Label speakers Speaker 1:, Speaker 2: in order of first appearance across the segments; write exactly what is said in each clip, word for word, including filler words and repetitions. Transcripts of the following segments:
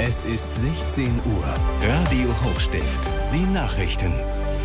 Speaker 1: Es ist sechzehn Uhr. Radio Hochstift. Die Nachrichten.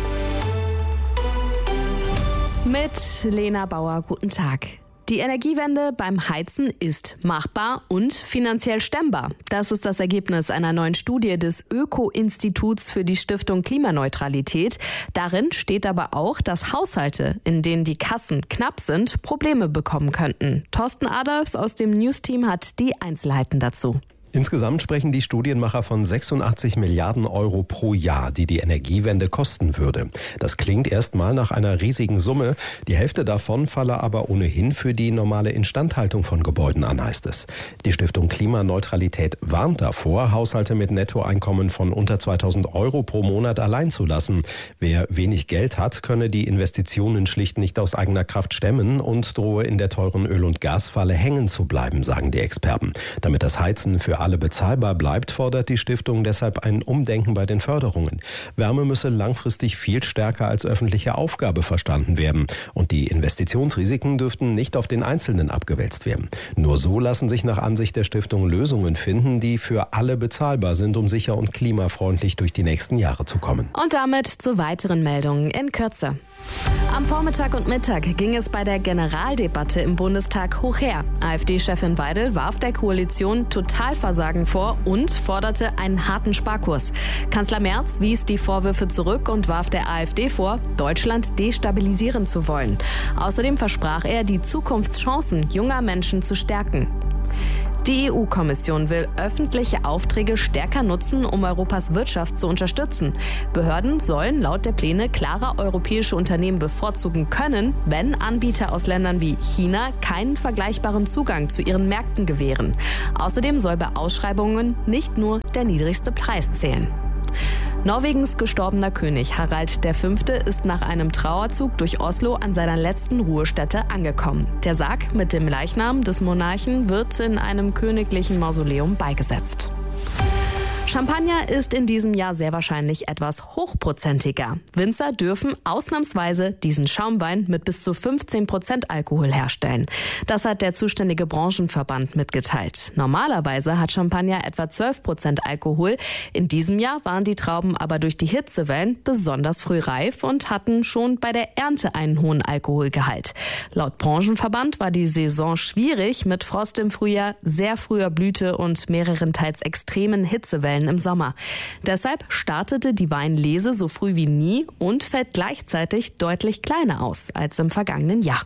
Speaker 2: Mit Lena Bauer, guten Tag. Die Energiewende beim Heizen ist machbar und finanziell stemmbar. Das ist das Ergebnis einer neuen Studie des Öko-Instituts für die Stiftung Klimaneutralität. Darin steht aber auch, dass Haushalte, in denen die Kassen knapp sind, Probleme bekommen könnten. Thorsten Adolfs aus dem News-Team hat die Einzelheiten dazu.
Speaker 3: Insgesamt sprechen die Studienmacher von sechsundachtzig Milliarden Euro pro Jahr, die die Energiewende kosten würde. Das klingt erstmal nach einer riesigen Summe. Die Hälfte davon falle aber ohnehin für die normale Instandhaltung von Gebäuden an, heißt es. Die Stiftung Klimaneutralität warnt davor, Haushalte mit Nettoeinkommen von unter zweitausend Euro pro Monat allein zu lassen. Wer wenig Geld hat, könne die Investitionen schlicht nicht aus eigener Kraft stemmen und drohe in der teuren Öl- und Gasfalle hängen zu bleiben, sagen die Experten. Damit das Heizen für alle bezahlbar bleibt, fordert die Stiftung deshalb ein Umdenken bei den Förderungen. Wärme müsse langfristig viel stärker als öffentliche Aufgabe verstanden werden und die Investitionsrisiken dürften nicht auf den Einzelnen abgewälzt werden. Nur so lassen sich nach Ansicht der Stiftung Lösungen finden, die für alle bezahlbar sind, um sicher und klimafreundlich durch die nächsten Jahre zu kommen.
Speaker 2: Und damit zu weiteren Meldungen in Kürze. Am Vormittag und Mittag ging es bei der Generaldebatte im Bundestag hoch her. AfD-Chefin Weidel warf der Koalition Totalversagen vor und forderte einen harten Sparkurs. Kanzler Merz wies die Vorwürfe zurück und warf der AfD vor, Deutschland destabilisieren zu wollen. Außerdem versprach er, die Zukunftschancen junger Menschen zu stärken. Die E U-Kommission will öffentliche Aufträge stärker nutzen, um Europas Wirtschaft zu unterstützen. Behörden sollen laut der Pläne klarer europäische Unternehmen bevorzugen können, wenn Anbieter aus Ländern wie China keinen vergleichbaren Zugang zu ihren Märkten gewähren. Außerdem soll bei Ausschreibungen nicht nur der niedrigste Preis zählen. Norwegens gestorbener König Harald der Fünfte ist nach einem Trauerzug durch Oslo an seiner letzten Ruhestätte angekommen. Der Sarg mit dem Leichnam des Monarchen wird in einem königlichen Mausoleum beigesetzt. Champagner ist in diesem Jahr sehr wahrscheinlich etwas hochprozentiger. Winzer dürfen ausnahmsweise diesen Schaumwein mit bis zu fünfzehn Prozent Alkohol herstellen. Das hat der zuständige Branchenverband mitgeteilt. Normalerweise hat Champagner etwa zwölf Prozent Alkohol. In diesem Jahr waren die Trauben aber durch die Hitzewellen besonders früh reif und hatten schon bei der Ernte einen hohen Alkoholgehalt. Laut Branchenverband war die Saison schwierig mit Frost im Frühjahr, sehr früher Blüte und mehreren teils extremen Hitzewellen im Sommer. Deshalb startete die Weinlese so früh wie nie und fällt gleichzeitig deutlich kleiner aus als im vergangenen Jahr.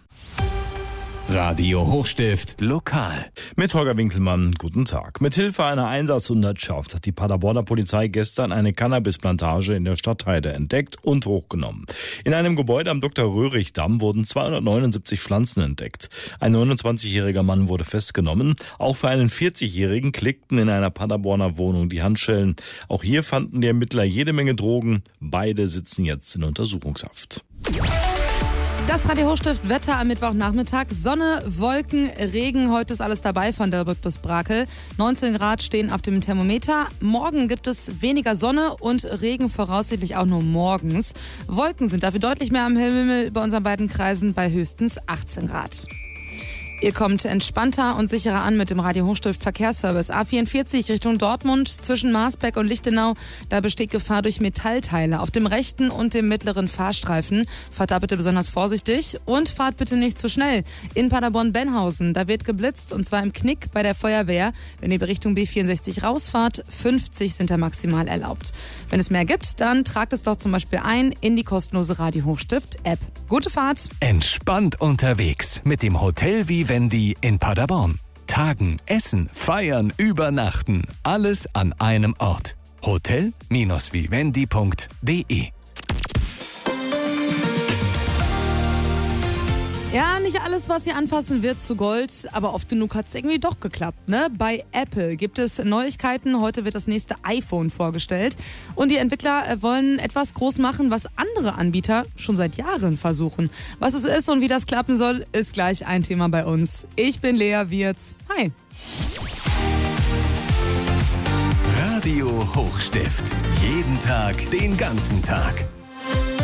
Speaker 1: Radio Hochstift lokal.
Speaker 4: Mit Holger Winkelmann, guten Tag. Mithilfe einer Einsatzhundertschaft hat die Paderborner Polizei gestern eine Cannabisplantage in der Stadtheide entdeckt und hochgenommen. In einem Gebäude am Doktor-Röhrig-Damm wurden zweihundertneunundsiebzig Pflanzen entdeckt. Ein neunundzwanzigjähriger Mann wurde festgenommen. Auch für einen vierzigjährigen klickten in einer Paderborner Wohnung die Handschellen. Auch hier fanden die Ermittler jede Menge Drogen. Beide sitzen jetzt in Untersuchungshaft.
Speaker 5: Das Radio Hochstift Wetter am Mittwochnachmittag. Sonne, Wolken, Regen. Heute ist alles dabei von Delbrück bis Brakel. neunzehn Grad stehen auf dem Thermometer. Morgen gibt es weniger Sonne und Regen voraussichtlich auch nur morgens. Wolken sind dafür deutlich mehr am Himmel bei unseren beiden Kreisen bei höchstens achtzehn Grad. Ihr kommt entspannter und sicherer an mit dem Radio Hochstift Verkehrsservice. A vierundvierzig Richtung Dortmund zwischen Marsberg und Lichtenau. Da besteht Gefahr durch Metallteile auf dem rechten und dem mittleren Fahrstreifen. Fahrt da bitte besonders vorsichtig und fahrt bitte nicht zu schnell. In Paderborn-Benhausen, da wird geblitzt und zwar im Knick bei der Feuerwehr. Wenn ihr Richtung B vierundsechzig rausfahrt, fünfzig sind da maximal erlaubt. Wenn es mehr gibt, dann tragt es doch zum Beispiel ein in die kostenlose Radio Hochstift App. Gute Fahrt!
Speaker 1: Entspannt unterwegs mit dem Hotel Vivendi in Paderborn. Tagen, essen, feiern, übernachten. Alles an einem Ort. hotel Vivendi punkt de.
Speaker 5: Ja, nicht alles, was Sie anfassen, wird zu Gold, aber oft genug hat es irgendwie doch geklappt, ne? Bei Apple gibt es Neuigkeiten. Heute wird das nächste iPhone vorgestellt. Und die Entwickler wollen etwas groß machen, was andere Anbieter schon seit Jahren versuchen. Was es ist und wie das klappen soll, ist gleich ein Thema bei uns. Ich bin Lea Wirz. Hi.
Speaker 1: Radio Hochstift. Jeden Tag, den ganzen Tag.